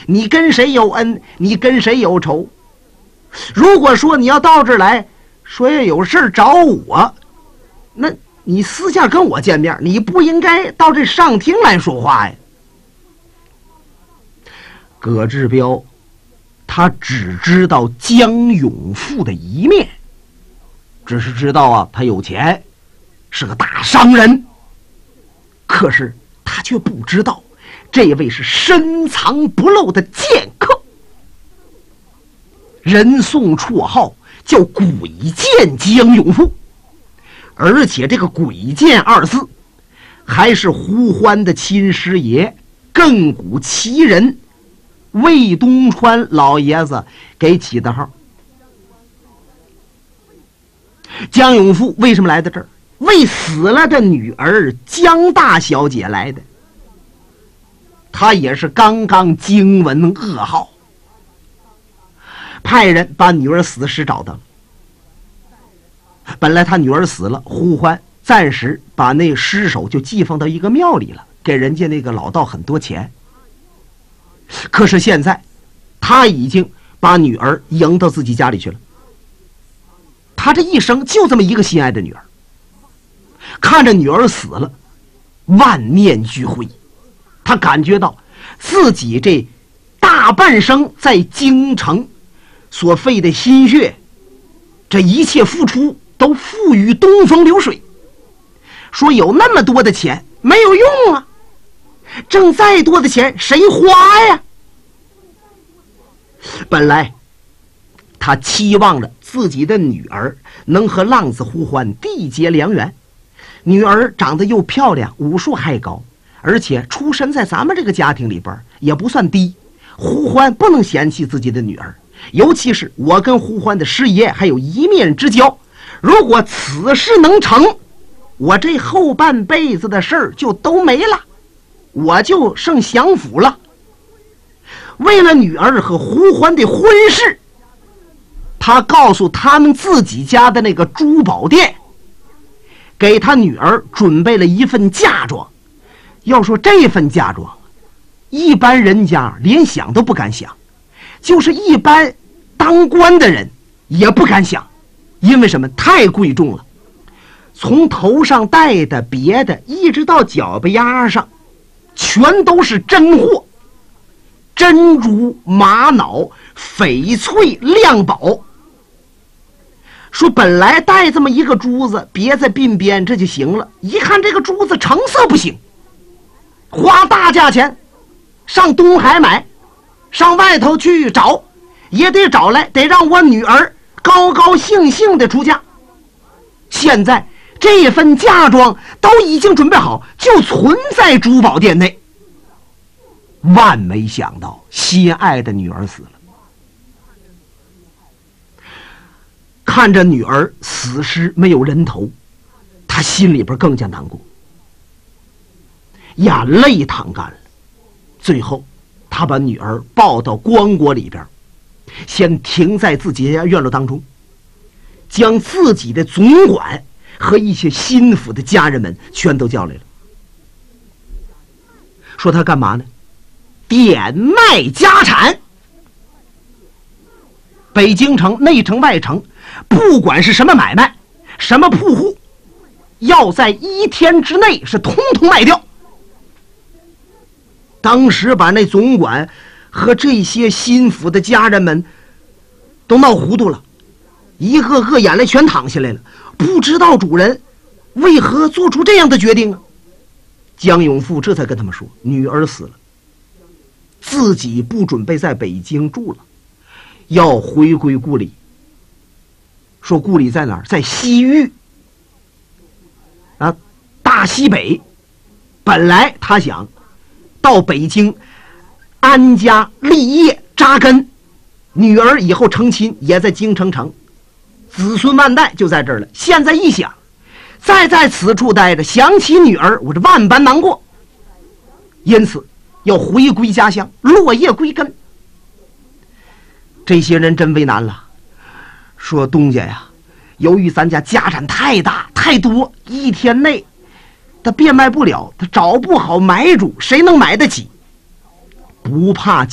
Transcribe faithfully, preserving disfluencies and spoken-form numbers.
你跟谁有恩，你跟谁有仇。如果说你要到这儿来，说要有事找我，那你私下跟我见面，你不应该到这上厅来说话呀。葛志彪他只知道江永富的一面，只是知道啊，他有钱，是个大商人。可是他却不知道，这位是深藏不露的剑客，人送绰号叫鬼剑江永富，而且这个鬼剑二字还是胡欢的亲师爷亘古奇人魏东川老爷子给起的号。江永富为什么来到这儿？为死了的女儿江大小姐来的。他也是刚刚惊闻噩耗，派人把女儿死尸找到了。本来他女儿死了，胡欢暂时把那尸首就寄放到一个庙里了，给人家那个老道很多钱。可是现在他已经把女儿迎到自己家里去了。他这一生就这么一个心爱的女儿，看着女儿死了，万念俱灰。他感觉到自己这大半生在京城所费的心血，这一切付出都付于东风流水。说有那么多的钱没有用啊，挣再多的钱谁花呀？本来他期望着自己的女儿能和浪子胡欢缔结良缘，女儿长得又漂亮，武术还高，而且出身在咱们这个家庭里边也不算低，胡欢不能嫌弃自己的女儿。尤其是我跟胡欢的师爷还有一面之交，如果此事能成，我这后半辈子的事儿就都没了，我就剩享福了。为了女儿和胡欢的婚事，他告诉他们自己家的那个珠宝店，给他女儿准备了一份嫁妆。要说这份嫁妆，一般人家连想都不敢想，就是一般当官的人也不敢想。因为什么？太贵重了，从头上戴的别的一直到脚背丫上全都是真货，珍珠、玛瑙、翡翠、亮宝。说本来戴这么一个珠子别在鬓边这就行了，一看这个珠子成色不行，花大价钱上东海买，上外头去找也得找来，得让我女儿高高兴兴的出嫁。现在这份嫁妆都已经准备好，就存在珠宝店内。万没想到心爱的女儿死了，看着女儿死尸没有人头，他心里边更加难过，眼泪淌干了。最后他把女儿抱到棺椁里边，先停在自己家院落当中，将自己的总管和一些心腹的家人们全都叫来了。说他干嘛呢？典卖家产。北京城内城外城，不管是什么买卖，什么铺户，要在一天之内是通通卖掉。当时把那总管和这些心腹的家人们都闹糊涂了，一个个眼泪全淌下来了，不知道主人为何做出这样的决定啊。江永富这才跟他们说，女儿死了，自己不准备在北京住了，要回归故里。说故里在哪儿？在西域啊，大西北。本来他想到北京安家立业扎根，女儿以后成亲也在京城城，子孙万代就在这儿了。现在一想，再在此处待着，想起女儿，我这万般难过，因此要回归家乡，落叶归根。这些人真为难了，说东家呀，由于咱家家产太大太多，一天内他变卖不了，他找不好买主，谁能买得起？不怕